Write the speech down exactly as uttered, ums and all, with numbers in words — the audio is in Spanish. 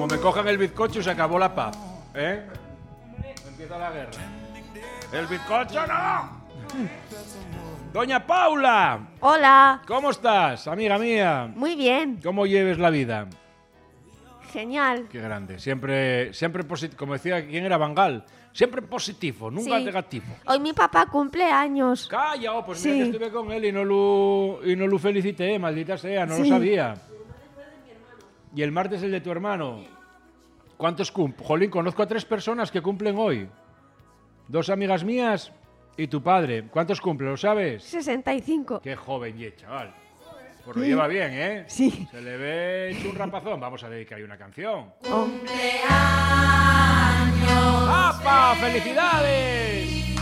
me cojan el bizcocho se acabó la paz. ¿Eh? Empieza la guerra. ¡El bizcocho no! Doña Paula. Hola. ¿Cómo estás, amiga mía? Muy bien. ¿Cómo lleves la vida? Genial. Qué grande. Siempre, siempre positivo. Como decía, ¿quién era Bangal? Siempre positivo, nunca Sí. negativo. Hoy mi papá cumple años. Calla, oh, pues mira Sí. que estuve con él y no lo, y no lo felicité, maldita sea, no Sí. lo sabía. Y el martes el de tu hermano. ¿Cuántos cumplen? Jolín, conozco a tres personas que cumplen hoy. Dos amigas mías y tu padre. ¿Cuántos cumplen? ¿Lo sabes? sesenta y cinco. Qué joven y chaval. Pues lo lleva bien, ¿eh? Sí. Se le ve hecho un rapazón. Vamos a dedicar una canción. Oh. ¡Apa! ¡Felicidades!